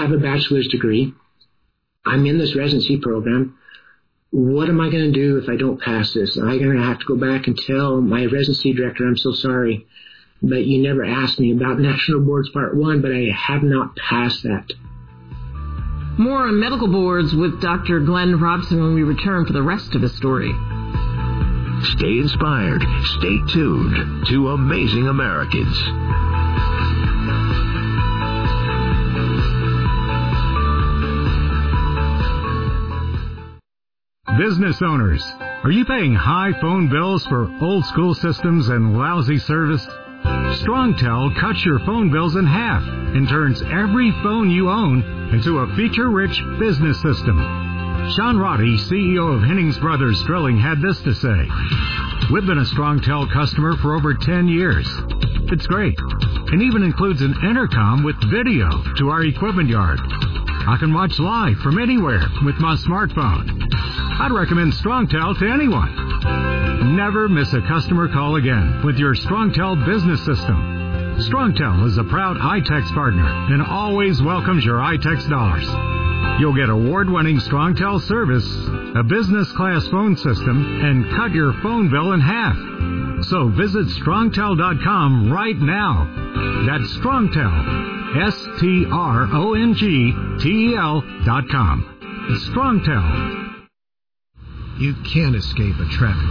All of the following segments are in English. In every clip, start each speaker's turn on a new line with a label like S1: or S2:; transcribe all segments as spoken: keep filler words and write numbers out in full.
S1: have a bachelor's degree. I'm in this residency program. What am I going to do if I don't pass this? Am I going to have to go back and tell my residency director, I'm so sorry, but you never asked me about National Boards Part one, but I have not passed that.
S2: More on medical boards with Doctor Glenn Robson when we return for the rest of the story.
S3: Stay inspired. Stay tuned to Amazing Americans.
S4: Business owners, are you paying high phone bills for old school systems and lousy service? StrongTel cuts your phone bills in half and turns every phone you own into a feature-rich business system. Sean Roddy, C E O of Hennings Brothers Drilling, had this to say. We've been a StrongTel customer for over ten years. It's great, and even includes an intercom with video to our equipment yard. I can watch live from anywhere with my smartphone. I'd recommend StrongTel to anyone. Never miss a customer call again with your StrongTel business system. StrongTel is a proud iTex partner and always welcomes your iTex dollars. You'll get award-winning StrongTel service, a business-class phone system, and cut your phone bill in half. So visit strongtel dot com right now. That's StrongTel, S T R O N G T E L dot com. StrongTel.
S5: You can't escape a traffic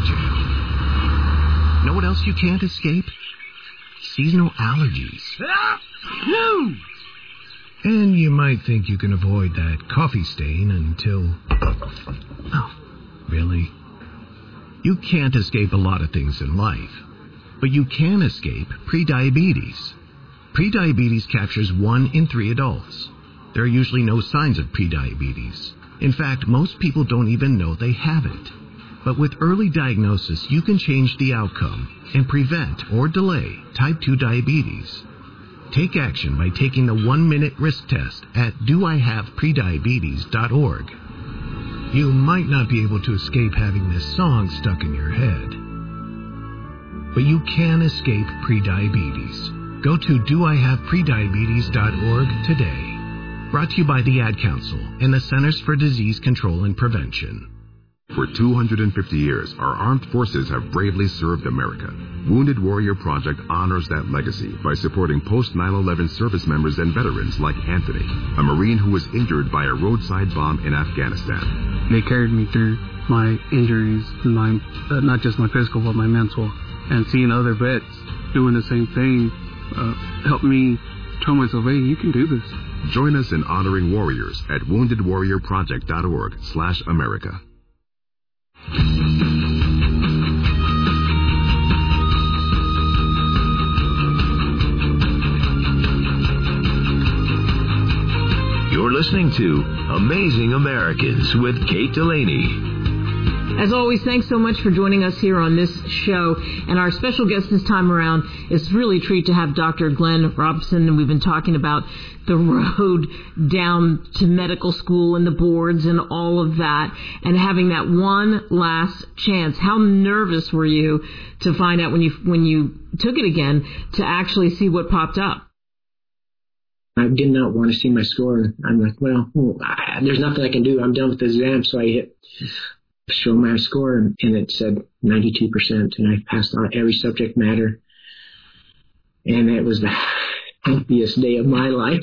S5: jam. Know what else you can't escape? Seasonal allergies. Ah! No! And you might think you can avoid that coffee stain until... Oh, really? You can't escape a lot of things in life, but you can escape prediabetes. Prediabetes captures one in three adults. There are usually no signs of prediabetes. In fact, most people don't even know they have it. But with early diagnosis, you can change the outcome and prevent or delay type two diabetes. Take action by taking the one-minute risk test at do I have prediabetes dot org. You might not be able to escape having this song stuck in your head, but you can escape prediabetes. Go to do I have prediabetes dot org today. Brought to you by the Ad Council and the Centers for Disease Control and Prevention.
S6: For two hundred fifty years, our armed forces have bravely served America. Wounded Warrior Project honors that legacy by supporting post nine eleven service members and veterans like Anthony, a Marine who was injured by a roadside bomb in Afghanistan.
S7: They carried me through my injuries, my uh, not just my physical, but my mental. And seeing other vets doing the same thing uh, helped me tell myself, hey, you can do this.
S6: Join us in honoring warriors at wounded warrior project dot org slash America.
S3: You're listening to Amazing Americans with Kate Delaney.
S2: As always, thanks so much for joining us here on this show. And our special guest this time around is really a treat to have Doctor Glenn Robson. And we've been talking about the road down to medical school and the boards and all of that, and having that one last chance. How nervous were you to find out when you when you took it again to actually see what popped up?
S1: I did not want to see my score. And I'm like, well, I, there's nothing I can do. I'm done with the exam. So I hit show my score, and, and it said ninety-two percent, and I passed on every subject matter. And it was the happiest day of my life.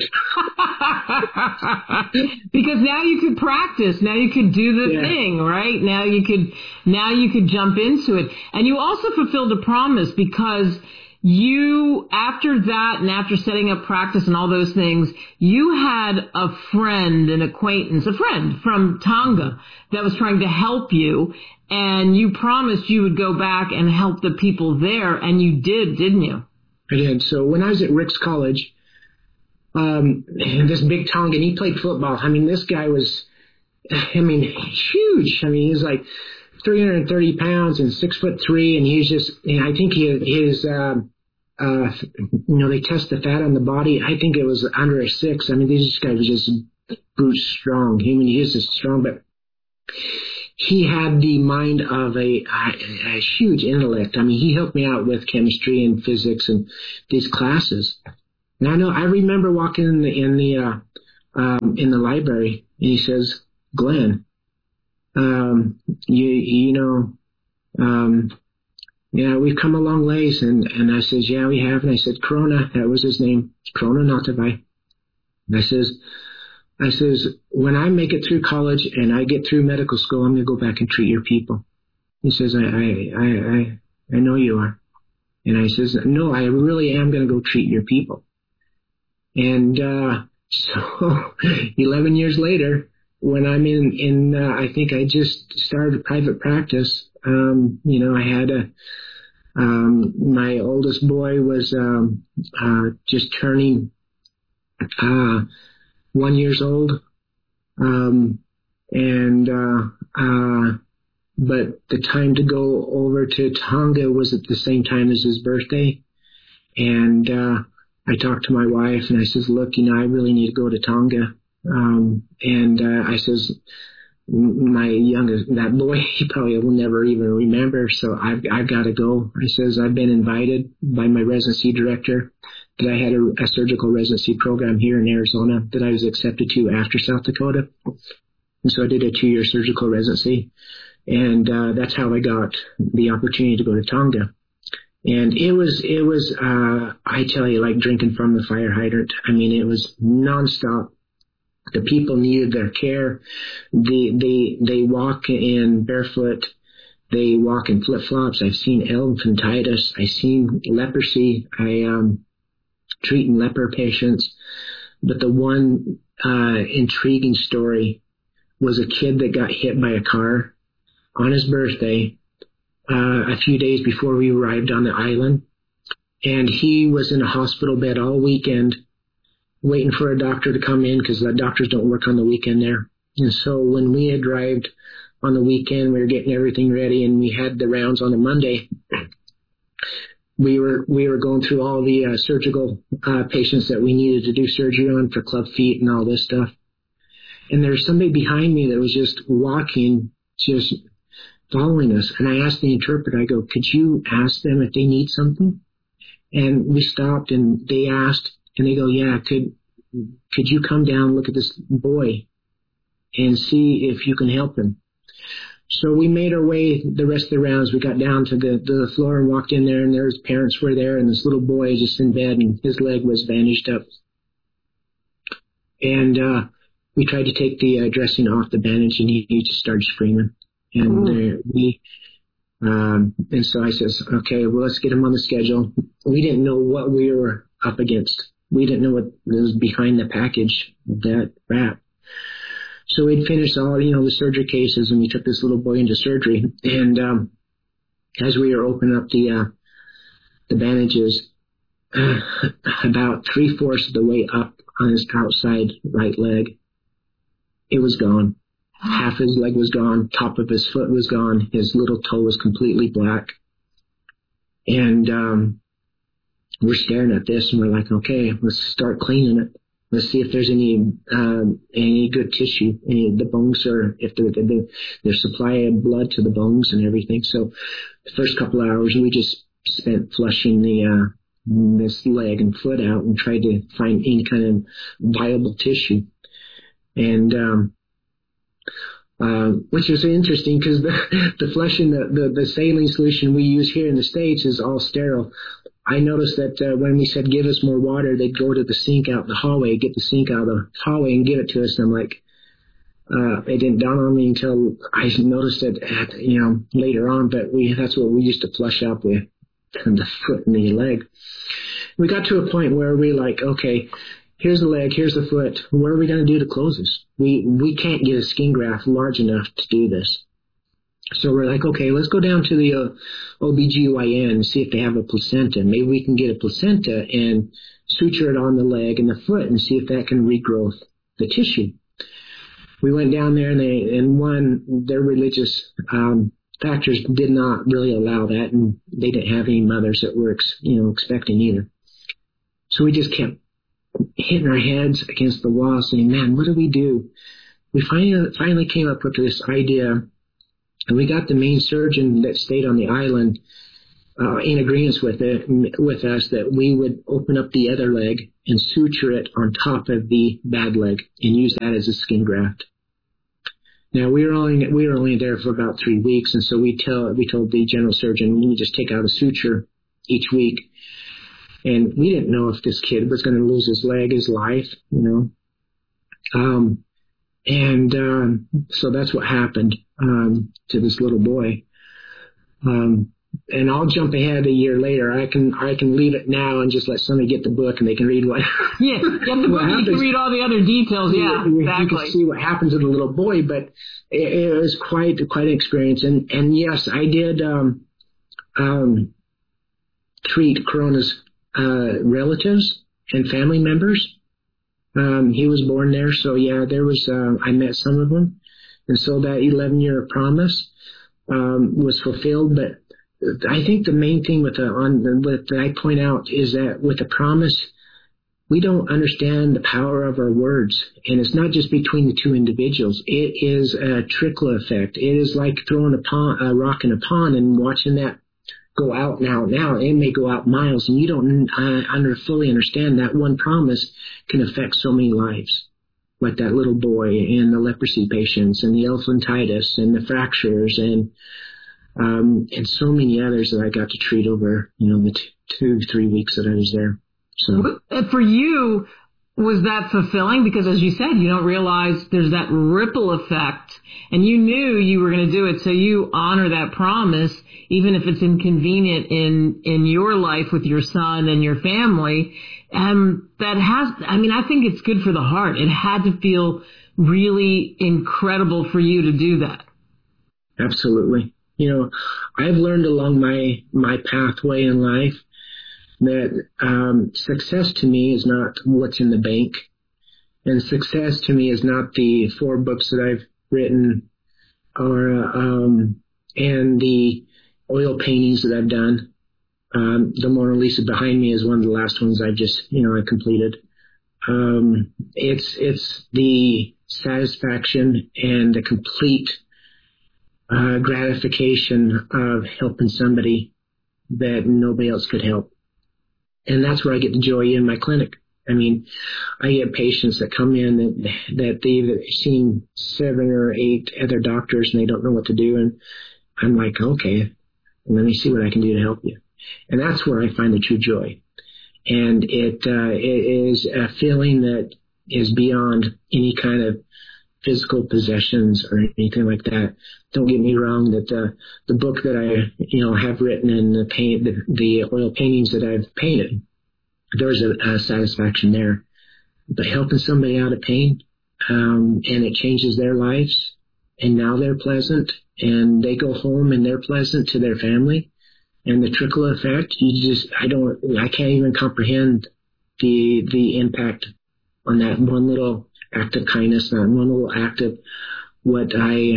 S2: Because now you could practice. Now you could do the yeah. thing, right? Now you could, now you could jump into it. And you also fulfilled a promise, because you, after that and after setting up practice and all those things, you had a friend, an acquaintance, a friend from Tonga that was trying to help you, and you promised you would go back and help the people there, and you did, didn't you?
S1: I did. So when I was at Ricks College, um, this big Tongan, he played football. I mean, this guy was, I mean, huge. I mean, he was like three hundred thirty pounds and six foot three, and he's just, and I think he, his, uh, uh, you know, they test the fat on the body. I think it was under a six. I mean, this guy was just brute strong. I mean, he is just strong, but he had the mind of a, a, a huge intellect. I mean, he helped me out with chemistry and physics and these classes. And I know, I remember walking in the, in the, uh, um, in the library, and he says, Glenn, um, you, you know, um, yeah, we've come a long ways. And, and I says, yeah, we have. And I said, Corona, that was his name, Corona Natavai. And I says, I says, when I make it through college and I get through medical school, I'm going to go back and treat your people. He says, I, I, I, I, I know you are. And I says, no, I really am going to go treat your people. And, uh, so eleven years later, when I'm in, in, uh, I think I just started a private practice. Um, you know, I had a, um, my oldest boy was, um, uh, just turning, uh, one years old. Um, and, uh, uh, but the time to go over to Tonga was at the same time as his birthday. And, uh, I talked to my wife and I says, look, you know, I really need to go to Tonga. Um, and, uh, I says, my youngest, that boy, he probably will never even remember. So I've, I've got to go. I says, I've been invited by my residency director that I had a, a surgical residency program here in Arizona that I was accepted to after South Dakota. And so I did a two year surgical residency. And, uh, that's how I got the opportunity to go to Tonga. And it was, it was, uh, I tell you, like drinking from the fire hydrant. I mean, it was nonstop. The people needed their care. They, they, they walk in barefoot. They walk in flip-flops. I've seen elephantitis. I've seen leprosy. I, um, treating leper patients. But the one, uh, intriguing story was a kid that got hit by a car on his birthday, uh, a few days before we arrived on the island. And he was in a hospital bed all weekend, waiting for a doctor to come in because the doctors don't work on the weekend there. And so when we had arrived on the weekend, we were getting everything ready and we had the rounds on a Monday. We were, we were going through all the uh, surgical uh, patients that we needed to do surgery on for club feet and all this stuff. And there was somebody behind me that was just walking, just following us. And I asked the interpreter, I go, could you ask them if they need something? And we stopped and they asked, and they go, yeah, could, could you come down, look at this boy and see if you can help him? So we made our way the rest of the rounds. We got down to the, the floor and walked in there and their parents were there and this little boy just in bed and his leg was bandaged up. And, uh, we tried to take the uh, dressing off the bandage and he, he just started screaming. And uh, we, um, and so I says, okay, well, let's get him on the schedule. We didn't know what we were up against. We didn't know what was behind the package of that wrap. So we'd finished all, you know, the surgery cases and we took this little boy into surgery. And, um, as we were opening up the, uh, the bandages, uh, about three fourths of the way up on his outside right leg, it was gone. Half his leg was gone. Top of his foot was gone. His little toe was completely black. And, um, we're staring at this and we're like, okay, let's start cleaning it. Let's see if there's any, um, any good tissue, any, the bones are, if they're, they're, there's supply of blood to the bones and everything. So the first couple of hours we just spent flushing the, uh, this leg and foot out and tried to find any kind of viable tissue. And, um, uh, which is interesting because the, the flushing, the, the, the saline solution we use here in the States is all sterile. I noticed that uh, when we said give us more water, they'd go to the sink out in the hallway, get the sink out of the hallway and give it to us. And I'm like, uh, it didn't dawn on me until I noticed it, at, you know, later on. But we that's what we used to flush out the, the foot and the leg. We got to a point where we like, okay, here's the leg, here's the foot. What are we going to do to close this? We we can't get a skin graft large enough to do this. So we're like, okay, let's go down to the uh, O B G Y N and see if they have a placenta. Maybe we can get a placenta and suture it on the leg and the foot and see if that can regrow the tissue. We went down there and they, and one, their religious um, factors did not really allow that, and they didn't have any mothers that were, ex, you know, expecting either. So we just kept hitting our heads against the wall saying, man, what do we do? We finally, finally came up with this idea. And we got the main surgeon that stayed on the island uh, in agreement with it, with us that we would open up the other leg and suture it on top of the bad leg and use that as a skin graft. Now we were only we were only there for about three weeks, and so we tell we told the general surgeon we just take out a suture each week, and we didn't know if this kid was going to lose his leg, his life, you know. Um, and um, so that's what happened um, to this little boy. Um, and I'll jump ahead a year later. I can I can leave it now and just let somebody get the book and they can read what.
S2: Yeah, get the book and you can read all the other details. Yeah,
S1: you,
S2: exactly.
S1: You can see what happened to the little boy, but it, it was quite quite an experience. And and yes, I did um, um, treat Corona's uh, relatives and family members. Um, he was born there, so yeah, there was. Uh, I met some of them, and so that eleven-year promise um, was fulfilled, but. I think the main thing with the on with that I point out is that with the promise, we don't understand the power of our words, and it's not just between the two individuals. It is a trickle effect. It is like throwing a, pond, a rock in a pond and watching that go out and out and out. It may go out miles, and you don't uh, under fully understand that one promise can affect so many lives, like that little boy and the leprosy patients and the elephantitis and the fractures and. Um, and so many others that I got to treat over, you know, the t- two, three weeks that I was there. So
S2: for you, was that fulfilling? Because as you said, you don't realize there's that ripple effect, and you knew you were going to do it, so you honor that promise, even if it's inconvenient in in your life with your son and your family. And that has, I mean, I think it's good for the heart. It had to feel really incredible for you to do that.
S1: Absolutely. You know, I've learned along my, my pathway in life that um, success to me is not what's in the bank. And success to me is not the four books that I've written or uh, um, and the oil paintings that I've done. Um, the Mona Lisa behind me is one of the last ones I've just, you know, I completed. Um, it's it's the satisfaction and the complete Uh, gratification of helping somebody that nobody else could help. And that's where I get the joy in my clinic. I mean, I get patients that come in that, that they've seen seven or eight other doctors and they don't know what to do. And I'm like, okay, let me see what I can do to help you. And that's where I find the true joy. And it, uh, it is a feeling that is beyond any kind of physical possessions or anything like that. Don't get me wrong that the the book that I you know have written and the paint the, the oil paintings that I've painted, there's a, a satisfaction there. But helping somebody out of pain, um, and it changes their lives, and now they're pleasant, and they go home and they're pleasant to their family, and the trickle effect, you just I don't I can't even comprehend the the impact on that one little act of kindness, that one little act of what I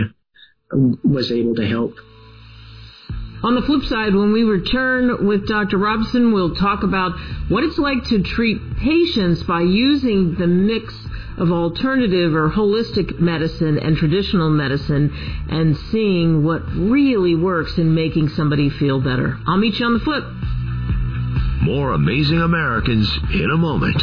S1: was able to help.
S2: On the flip side, when we return with Doctor Robinson, we'll talk about what it's like to treat patients by using the mix of alternative or holistic medicine and traditional medicine and seeing what really works in making somebody feel better. I'll meet you on the flip.
S3: More Amazing Americans in a moment.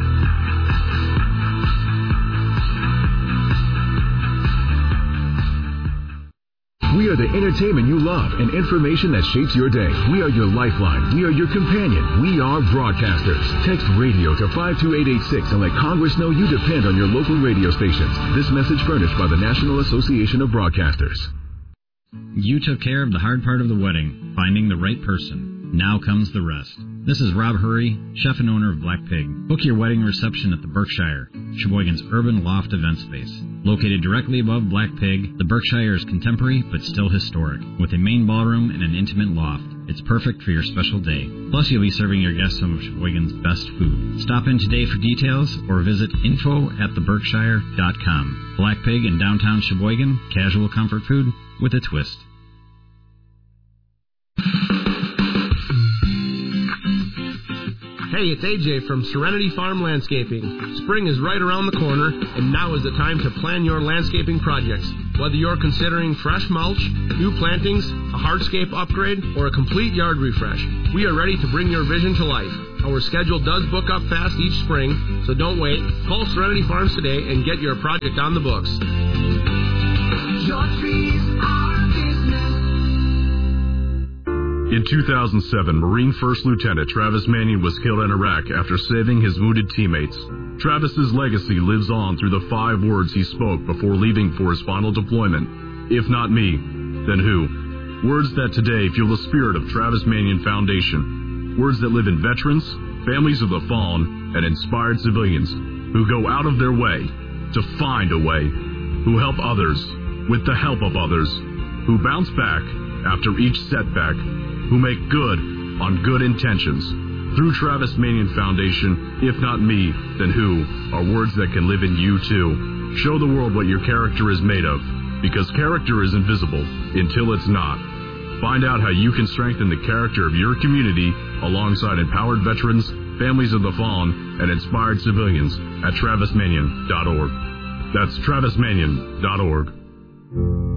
S6: We are the entertainment you love and information that shapes your day. We are your lifeline. We are your companion. We are broadcasters. Text radio to five two eight eight six and let Congress know you depend on your local radio stations. This message furnished by the National Association of Broadcasters.
S8: You took care of the hard part of the wedding, finding the right person. Now comes the rest. This is Rob Hurry, chef and owner of Black Pig. Book your wedding reception at the Berkshire, Sheboygan's urban loft event space. Located directly above Black Pig, the Berkshire is contemporary but still historic, with a main ballroom and an intimate loft. It's perfect for your special day. Plus, you'll be serving your guests some of Sheboygan's best food. Stop in today for details or visit info at the berkshire dot com. Black Pig in downtown Sheboygan, casual comfort food with a twist.
S9: Hey, it's A J from Serenity Farm Landscaping. Spring is right around the corner, and now is the time to plan your landscaping projects. Whether you're considering fresh mulch, new plantings, a hardscape upgrade, or a complete yard refresh, we are ready to bring your vision to life. Our schedule does book up fast each spring, so don't wait. Call Serenity Farms today and get your project on the books.
S10: Your trees are business.
S6: In two thousand seven, Marine First Lieutenant Travis Manion was killed in Iraq after saving his wounded teammates. Travis's legacy lives on through the five words he spoke before leaving for his final deployment. If not me, then who? Words that today fuel the spirit of Travis Manion Foundation. Words that live in veterans, families of the fallen, and inspired civilians who go out of their way to find a way, who help others with the help of others, who bounce back after each setback, who make good on good intentions. Through Travis Manion Foundation, if not me, then who, are words that can live in you too. Show the world what your character is made of, because character is invisible until it's not. Find out how you can strengthen the character of your community alongside empowered veterans, families of the fallen, and inspired civilians at travis manion dot org. That's travis manion dot org.